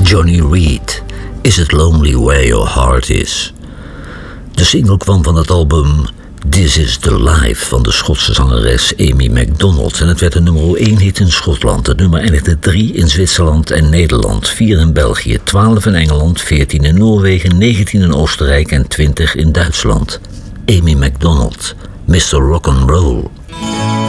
Johnny Reed, Is It Lonely Where Your Heart Is. De single kwam van het album This Is The Life van de Schotse zangeres Amy Macdonald. En het werd een nummer 1 hit in Schotland. Het nummer eindigde 3 in Zwitserland en Nederland, 4 in België, 12 in Engeland, 14 in Noorwegen, 19 in Oostenrijk en 20 in Duitsland. Amy Macdonald, Mr. Rock'n'Roll.